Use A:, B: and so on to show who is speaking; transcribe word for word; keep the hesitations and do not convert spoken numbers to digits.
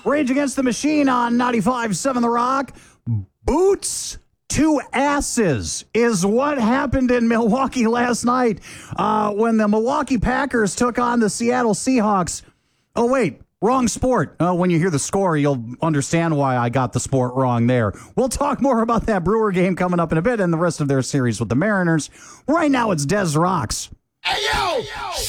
A: Rage Against the Machine on ninety-five point seven The Rock. Boots to asses is what happened in Milwaukee last night uh, when the Milwaukee Packers took on the Seattle Seahawks. Oh, wait. Wrong sport. Uh, when you hear the score, you'll understand why I got the sport wrong there. We'll talk more about that Brewer game coming up in a bit and the rest of their series with the Mariners. Right now, it's Des Rocks.
B: Hey, yo!